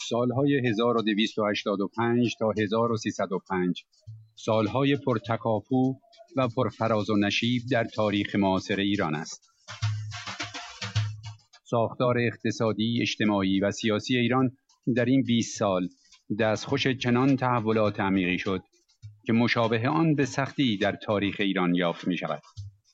سالهای 1285 تا 1305 سالهای پرتکاپو و پرفراز و نشیب در تاریخ معاصر ایران است. ساختار اقتصادی، اجتماعی و سیاسی ایران در این 20 سال دستخوش چنان تحولات عمیقی شد که مشابه آن به سختی در تاریخ ایران یافت می شود.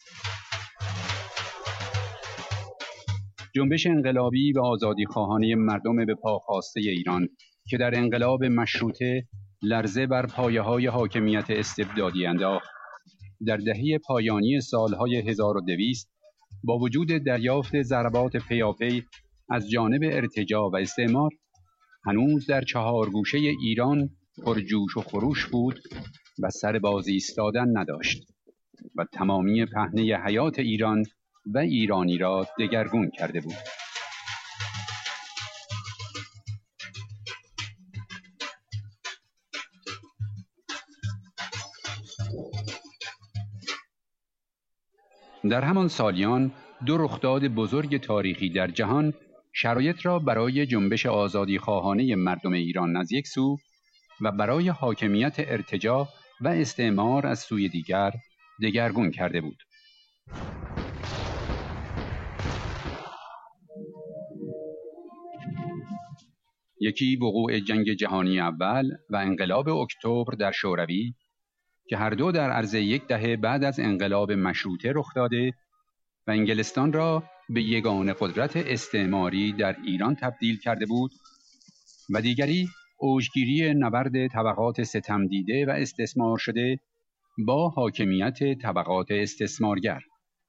جنبش انقلابی و آزادی خواهانه مردم به پا خاسته ایران که در انقلاب مشروطه لرزه بر پایه‌های حاکمیت استبدادی انداخت، در دهه پایانی سالهای 1200 با وجود دریافت ضربات پیاپی از جانب ارتجاع و استعمار، هنوز در 4 گوشه ایران پرجوش و خروش بود و سر باز ایستادن نداشت و تمامی پهنه حیات ایران و ایرانی را دگرگون کرده بود. در همان سالیان 2 رخداد بزرگ تاریخی در جهان شرایط را برای جنبش آزادی خواهانه مردم ایران از یک سو و برای حاکمیت ارتجاع و استعمار از سوی دیگر دگرگون کرده بود. یکی وقوع جنگ جهانی اول و انقلاب اکتبر در شوروی که هر دو در عرض 1 دهه بعد از انقلاب مشروطه رخ داده و انگلستان را به یگانه قدرت استعماری در ایران تبدیل کرده بود، و دیگری اوجگیری نبرد طبقات ستمدیده و استثمار شده با حاکمیت طبقات استثمارگر.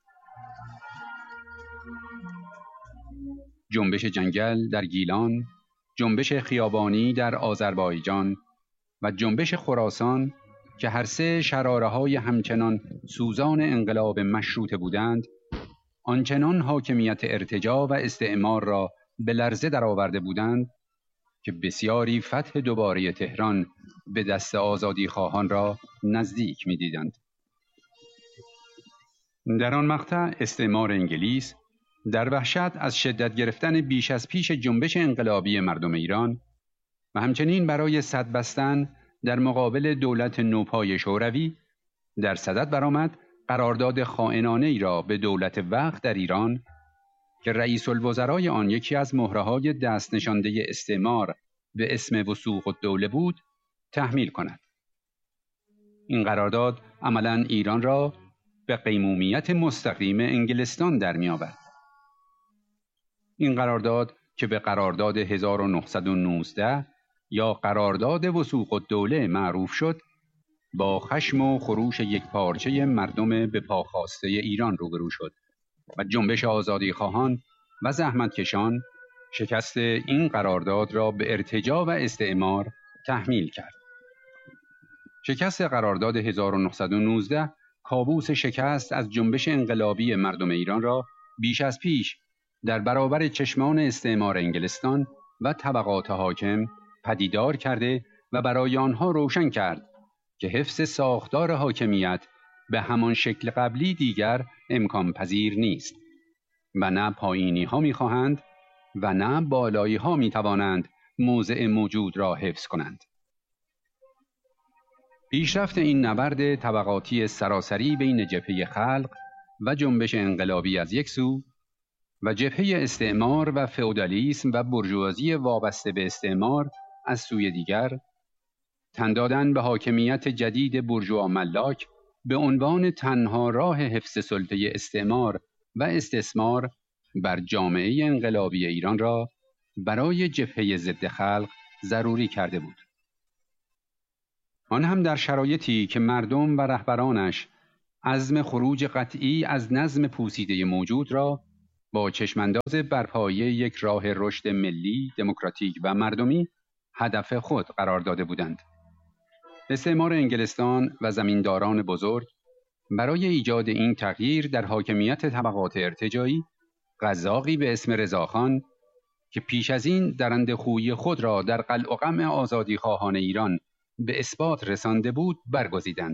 جنبش جنگل در گیلان، جنبش خیابانی در آذربایجان و جنبش خراسان که هر سه شراره‌های همچنان سوزان انقلاب مشروطه بودند، آنچنان حاکمیت ارتجاع و استعمار را به لرزه درآورده بودند که بسیاری فتح دوباره تهران به دست آزادی خواهان را نزدیک می‌دیدند. در آن مقطع استعمار انگلیس در وحشت از شدت گرفتن بیش از پیش جنبش انقلابی مردم ایران و همچنین برای سد بستن در مقابل دولت نوپای شوروی در صدد برآمد قرارداد خائنانه ای را به دولت وقت در ایران که رئیس الوزرای آن یکی از مهره‌های دست نشانده استعمار به اسم وثوق الدوله بود تحمیل کند. این قرارداد عملاً ایران را به قیمومیت مستقیم انگلستان در می‌آورد. این قرارداد که به قرارداد 1919 یا قرارداد وثوق الدوله معروف شد، با خشم و خروش یکپارچه مردم به پا خاسته ایران روبرو شد و جنبش آزادی خواهان و زحمتکشان شکست این قرارداد را به ارتجاع و استعمار تحمیل کرد. شکست قرارداد 1919 کابوس شکست از جنبش انقلابی مردم ایران را بیش از پیش در برابر چشمان استعمار انگلستان و طبقات حاکم پدیدار کرده و برای آنها روشن کرد که حفظ ساختار حاکمیت به همان شکل قبلی دیگر امکان پذیر نیست و نه پایینی ها می خواهند و نه بالایی ها می توانند موضع موجود را حفظ کنند. پیشرفت این نبرد طبقاتی سراسری بین جبهه خلق و جنبش انقلابی از یک سو و جبهه استعمار و فئودالیسم و بورژوازی وابسته به استعمار از سوی دیگر، تن دادن به حاکمیت جدید بورژوا ملاک به عنوان تنها راه حفظ سلطه استعمار و استثمار بر جامعه انقلابی ایران را برای جبهه ضد خلق ضروری کرده بود. آن هم در شرایطی که مردم و رهبرانش عزم خروج قطعی از نظم پوسیده موجود را با چشمانداز برپایی یک راه رشد ملی، دموکراتیک و مردمی هدف خود قرار داده بودند. استعمار انگلستان و زمینداران بزرگ برای ایجاد این تغییر در حاکمیت طبقات ارتجاعی قزاقی به اسم رضاخان که پیش از این درنده خویی خود را در قلع و قمع آزادی خواهان ایران به اثبات رسانده بود برگزیدند.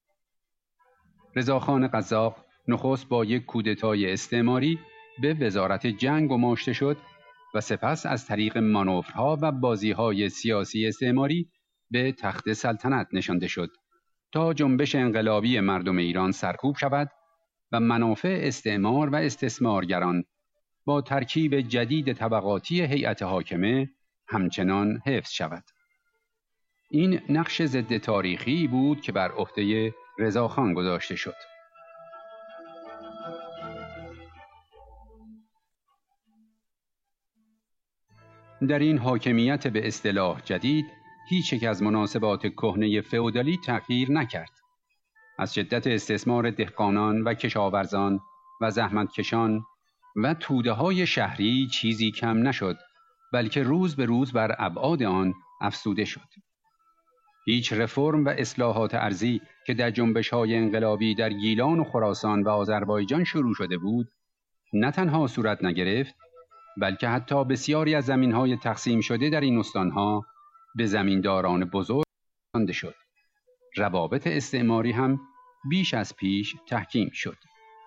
رضاخان قزاق نخست با یک کودتای استعماری به وزارت جنگ گماشته شد و سپس از طریق مانورها و بازی‌های سیاسی استعماری به تخت سلطنت نشانده شد تا جنبش انقلابی مردم ایران سرکوب شود و منافع استعمار و استثمارگران با ترکیب جدید طبقاتی هیئت حاکمه همچنان حفظ شود. این نقش ضد تاریخی بود که بر عهده رضاخان گذاشته شد. در این حاکمیت به اصطلاح جدید هیچ یک از مناسبات کهنه فئودالی تغییر نکرد. از شدت استثمار دهقانان و کشاورزان و زحمتکشان و توده‌های شهری چیزی کم نشد، بلکه روز به روز بر ابعاد آن افزوده شد. هیچ رفرم و اصلاحات ارضی که در جنبش‌های انقلابی در گیلان و خراسان و آذربایجان شروع شده بود، نه تنها صورت نگرفت، بلکه حتی بسیاری از زمین‌های تقسیم شده در این استان‌ها به زمینداران بزرگ داده شد. روابط استعماری هم بیش از پیش تحکیم شد.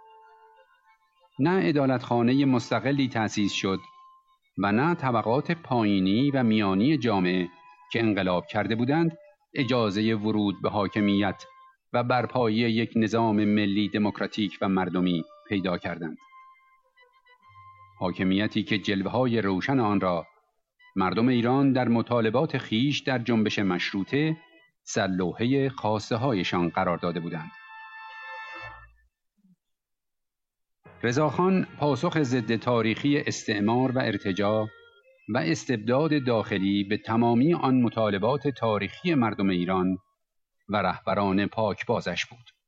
نه عدالتخانه مستقلی تأسیس شد و نه طبقات پایینی و میانی جامعه که انقلاب کرده بودند اجازه ورود به حاکمیت و برپایی یک نظام ملی دموکراتیک و مردمی پیدا کردند. حاکمیتی که جلوه‌های روشن آن را مردم ایران در مطالبات خیش در جنبش مشروطه سرلوحه خواسته هایشان قرار داده بودند. رضاخان پاسخ ضد تاریخی استعمار و ارتجاع و استبداد داخلی به تمامی آن مطالبات تاریخی مردم ایران و رهبران پاکبازش بود.